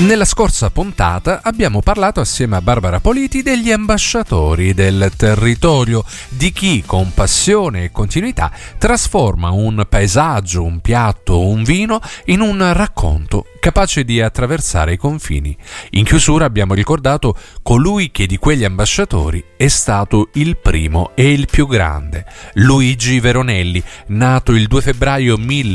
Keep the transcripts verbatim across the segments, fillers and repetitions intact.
Nella scorsa puntata abbiamo parlato assieme a Barbara Politi degli ambasciatori del territorio, di chi con passione e continuità trasforma un paesaggio, un piatto o un vino in un racconto capace di attraversare i confini. In chiusura abbiamo ricordato colui che di quegli ambasciatori è stato il primo e il più grande, Luigi Veronelli, nato il due febbraio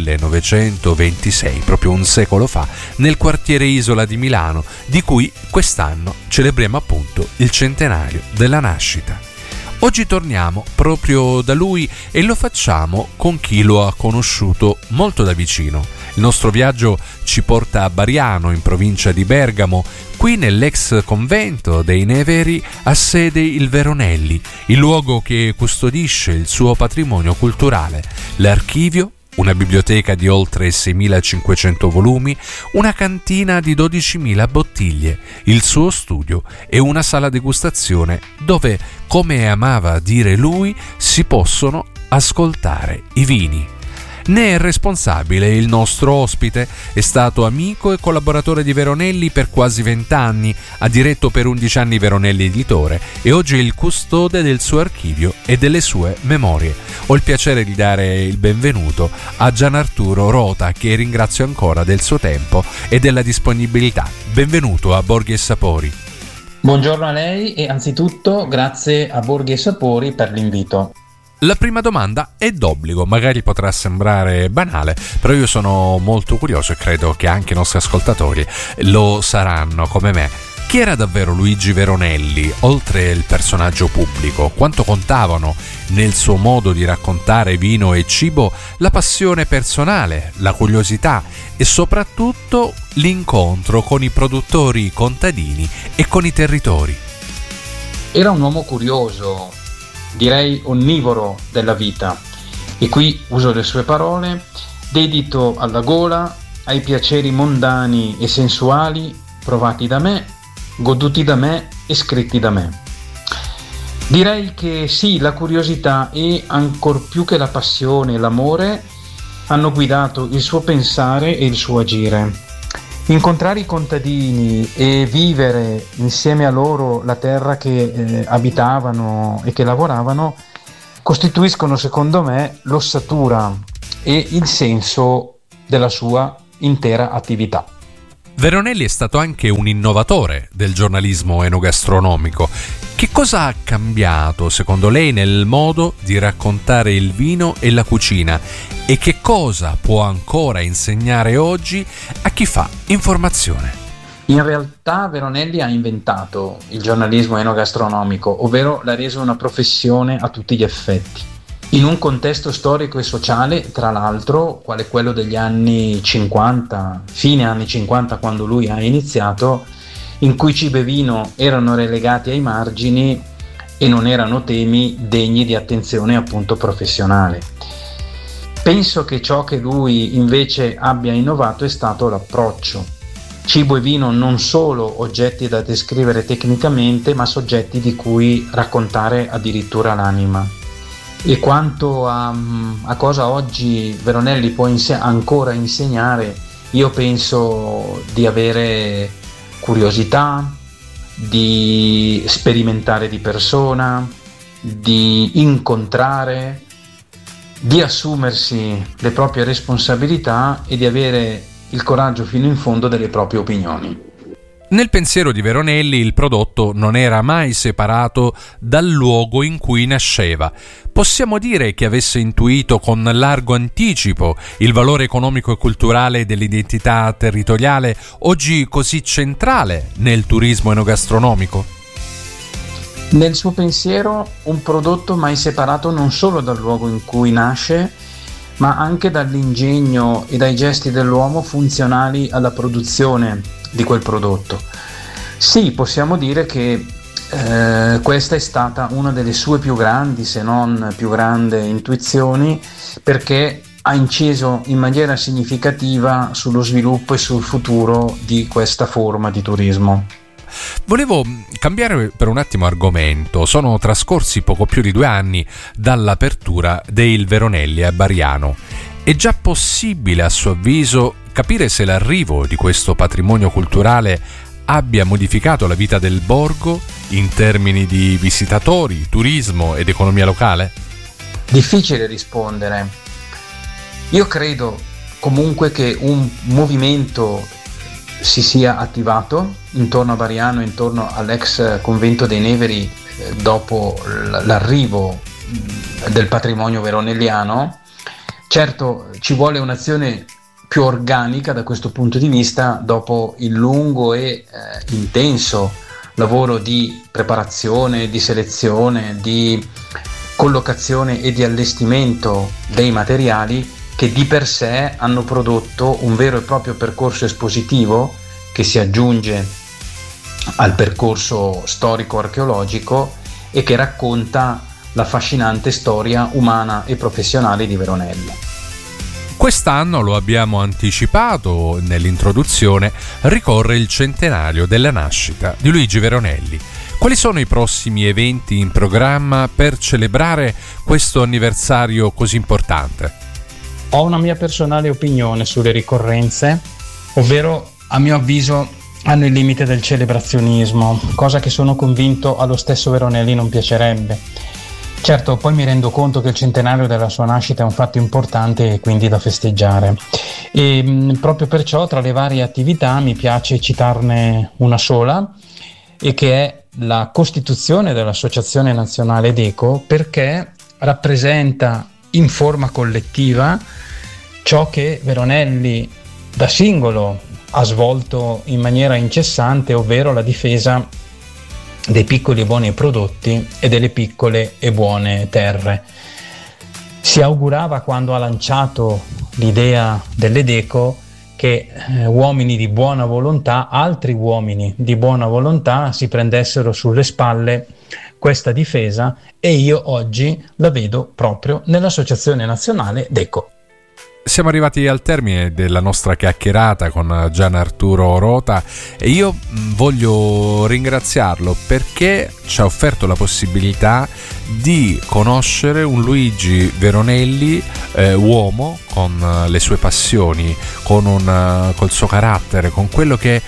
millenovecentoventisei, proprio un secolo fa, nel quartiere Isola di Milano, di cui quest'anno celebriamo appunto il centenario della nascita. Oggi torniamo proprio da lui e lo facciamo con chi lo ha conosciuto molto da vicino. Il nostro viaggio ci porta a Bariano, in provincia di Bergamo. Qui nell'ex convento dei Neveri ha sede il Veronelli, il luogo che custodisce il suo patrimonio culturale, l'archivio, una biblioteca di oltre seimilacinquecento volumi, una cantina di dodicimila bottiglie, il suo studio e una sala degustazione dove, come amava dire lui, si possono ascoltare i vini. Ne è responsabile il nostro ospite, è stato amico e collaboratore di Veronelli per quasi vent'anni, ha diretto per undici anni Veronelli Editore e oggi è il custode del suo archivio e delle sue memorie. Ho il piacere di dare il benvenuto a Gianarturo Rota, che ringrazio ancora del suo tempo e della disponibilità. Benvenuto a Borghi e Sapori. Buongiorno a lei e anzitutto grazie a Borghi e Sapori per l'invito. La prima domanda è d'obbligo, magari potrà sembrare banale, però io sono molto curioso e credo che anche i nostri ascoltatori lo saranno come me. Chi era davvero Luigi Veronelli, oltre il personaggio pubblico? Quanto contavano nel suo modo di raccontare vino e cibo la passione personale, la curiosità e soprattutto l'incontro con i produttori contadini e con i territori? Era un uomo curioso, direi onnivoro della vita, e qui uso le sue parole, dedito alla gola, ai piaceri mondani e sensuali provati da me, goduti da me e scritti da me. Direi che sì, la curiosità e ancor più che la passione e l'amore hanno guidato il suo pensare e il suo agire. Incontrare i contadini e vivere insieme a loro la terra che eh, abitavano e che lavoravano costituiscono, secondo me, l'ossatura e il senso della sua intera attività. Veronelli è stato anche un innovatore del giornalismo enogastronomico. Che cosa ha cambiato, secondo lei, nel modo di raccontare il vino e la cucina? E che cosa può ancora insegnare oggi a chi fa informazione? In realtà Veronelli ha inventato il giornalismo enogastronomico, ovvero l'ha reso una professione a tutti gli effetti. In un contesto storico e sociale, tra l'altro, quale quello degli anni cinquanta, fine anni cinquanta, quando lui ha iniziato, in cui cibo e vino erano relegati ai margini e non erano temi degni di attenzione appunto professionale. Penso che ciò che lui invece abbia innovato è stato l'approccio. Cibo e vino non solo oggetti da descrivere tecnicamente, ma soggetti di cui raccontare addirittura l'anima. E quanto a, a cosa oggi Veronelli può inse- ancora insegnare, io penso di avere curiosità, di sperimentare di persona, di incontrare, di assumersi le proprie responsabilità e di avere il coraggio fino in fondo delle proprie opinioni. Nel pensiero di Veronelli il prodotto non era mai separato dal luogo in cui nasceva. Possiamo dire che avesse intuito con largo anticipo il valore economico e culturale dell'identità territoriale, oggi così centrale nel turismo enogastronomico? Nel suo pensiero un prodotto mai separato non solo dal luogo in cui nasce, ma anche dall'ingegno e dai gesti dell'uomo funzionali alla produzione di quel prodotto. Sì, possiamo dire che eh, questa è stata una delle sue più grandi, se non più grande, intuizioni, perché ha inciso in maniera significativa sullo sviluppo e sul futuro di questa forma di turismo. Volevo cambiare per un attimo argomento. Sono trascorsi poco più di due anni dall'apertura del Veronelli a Bariano. È già possibile, a suo avviso, capire se l'arrivo di questo patrimonio culturale abbia modificato la vita del borgo in termini di visitatori, turismo ed economia locale? Difficile rispondere. Io credo comunque che un movimento si sia attivato intorno a Bariano, intorno all'ex convento dei Neveri, eh, dopo l'arrivo del patrimonio veronelliano. Certo, ci vuole un'azione più organica da questo punto di vista dopo il lungo e eh, intenso lavoro di preparazione, di selezione, di collocazione e di allestimento dei materiali che di per sé hanno prodotto un vero e proprio percorso espositivo che si aggiunge al percorso storico-archeologico e che racconta l'affascinante storia umana e professionale di Veronelli. Quest'anno, lo abbiamo anticipato nell'introduzione, ricorre il centenario della nascita di Luigi Veronelli. Quali sono i prossimi eventi in programma per celebrare questo anniversario così importante? Ho una mia personale opinione sulle ricorrenze, ovvero a mio avviso hanno il limite del celebrazionismo, cosa che sono convinto allo stesso Veronelli non piacerebbe. Certo, poi mi rendo conto che il centenario della sua nascita è un fatto importante e quindi da festeggiare. E mh, proprio perciò tra le varie attività mi piace citarne una sola, e che è la costituzione dell'Associazione Nazionale Deco, perché rappresenta in forma collettiva ciò che Veronelli da singolo ha svolto in maniera incessante, ovvero la difesa dei piccoli e buoni prodotti e delle piccole e buone terre. Si augurava, quando ha lanciato l'idea delle Deco, che eh, uomini di buona volontà, altri uomini di buona volontà, si prendessero sulle spalle questa difesa, e io oggi la vedo proprio nell'Associazione Nazionale Deco. Siamo arrivati al termine della nostra chiacchierata con Gian Arturo Rota e io voglio ringraziarlo perché ci ha offerto la possibilità di conoscere un Luigi Veronelli eh, uomo, con le sue passioni, con un, col suo carattere, con quello che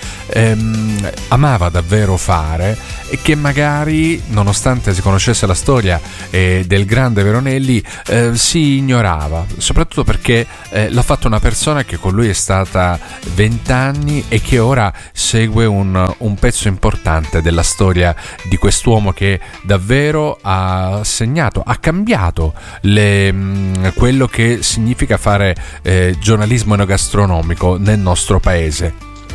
ehm, amava davvero fare, e che magari, nonostante si conoscesse la storia eh, del grande Veronelli, eh, si ignorava, soprattutto perché eh, l'ha fatto una persona che con lui è stata vent'anni e che ora segue un, un pezzo importante della storia di quest'uomo che davvero ha segnato, ha cambiato le, mh, quello che significa fare eh, giornalismo enogastronomico nel nostro paese.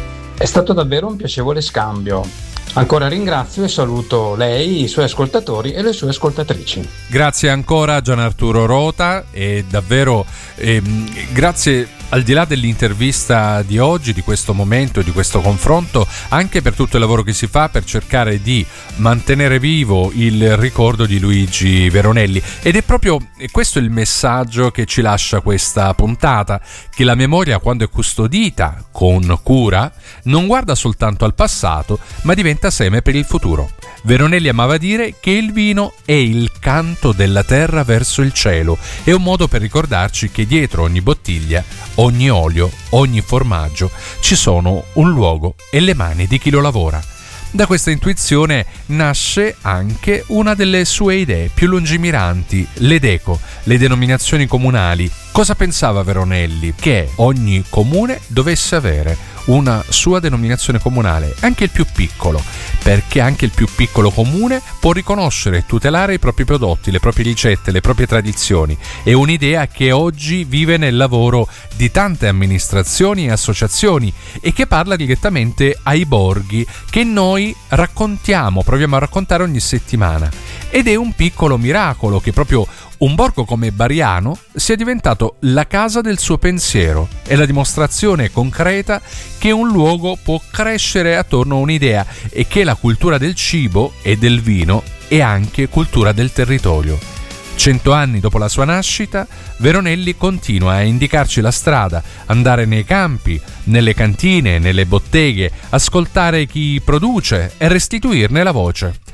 È stato davvero un piacevole scambio. Ancora ringrazio e saluto lei, i suoi ascoltatori e le sue ascoltatrici. Grazie ancora Gian Arturo Rota, e davvero ehm, grazie al di là dell'intervista di oggi, di questo momento, di questo confronto, anche per tutto il lavoro che si fa per cercare di mantenere vivo il ricordo di Luigi Veronelli. Ed è proprio questo il messaggio che ci lascia questa puntata, che la memoria, quando è custodita con cura, non guarda soltanto al passato, ma diventa seme per il futuro. Veronelli amava dire che il vino è il canto della terra verso il cielo, è un modo per ricordarci che dietro ogni bottiglia, ogni olio, ogni formaggio ci sono un luogo e le mani di chi lo lavora. Da questa intuizione nasce anche una delle sue idee più lungimiranti, le Deco, le denominazioni comunali. Cosa pensava Veronelli? Che ogni comune dovesse avere una sua denominazione comunale, anche il più piccolo, perché anche il più piccolo comune può riconoscere e tutelare i propri prodotti, le proprie ricette, le proprie tradizioni. È un'idea che oggi vive nel lavoro di tante amministrazioni e associazioni e che parla direttamente ai borghi che noi raccontiamo, proviamo a raccontare ogni settimana. Ed è un piccolo miracolo che proprio un borgo come Bariano sia diventato la casa del suo pensiero. È la dimostrazione concreta che un luogo può crescere attorno a un'idea e che la cultura del cibo e del vino è anche cultura del territorio. Cento anni dopo la sua nascita, Veronelli continua a indicarci la strada, andare nei campi, nelle cantine, nelle botteghe, ascoltare chi produce e restituirne la voce.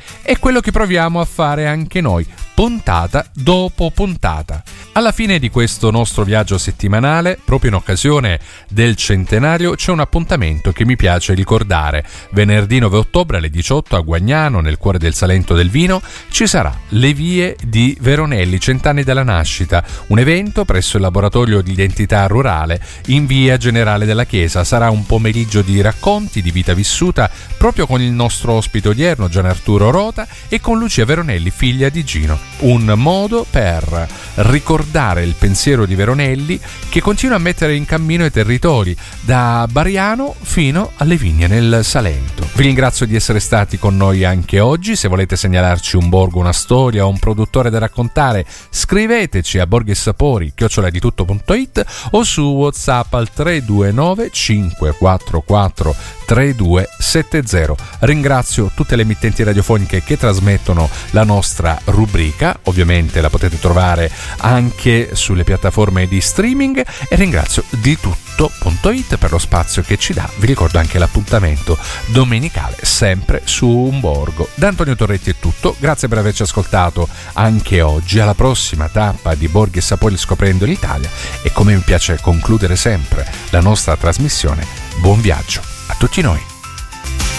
è quello che proviamo a fare anche noi, puntata dopo puntata. Alla fine di questo nostro viaggio settimanale, proprio in occasione del centenario, c'è un appuntamento che mi piace ricordare. Venerdì nove ottobre alle diciotto a Guagnano, nel cuore del Salento del Vino, ci sarà Le Vie di Veronelli, cent'anni dalla nascita, un evento presso il laboratorio di identità rurale in via Generale della Chiesa. Sarà un pomeriggio di racconti di vita vissuta proprio con il nostro ospite odierno Gian Arturo Rota e con Lucia Veronelli, figlia di Gino. Un modo per ricordare il pensiero di Veronelli, che continua a mettere in cammino i territori da Bariano fino alle vigne nel Salento. Vi ringrazio di essere stati con noi anche oggi. Se volete segnalarci un borgo, una storia o un produttore da raccontare, scriveteci a borghesapori chiocciola di tutto punto it o su WhatsApp al tre due nove cinque quattro quattro tre due sette zero. Ringrazio tutte le emittenti radiofoniche che trasmettono la nostra rubrica, ovviamente la potete trovare anche sulle piattaforme di streaming, e ringrazio di tutto punto it per lo spazio che ci dà. Vi ricordo anche l'appuntamento domenicale sempre su Un Borgo. Da Antonio Torretti è tutto, grazie per averci ascoltato anche oggi. Alla prossima tappa di Borghi e Sapori scoprendo l'Italia, e come mi piace concludere sempre la nostra trasmissione, buon viaggio a tutti noi.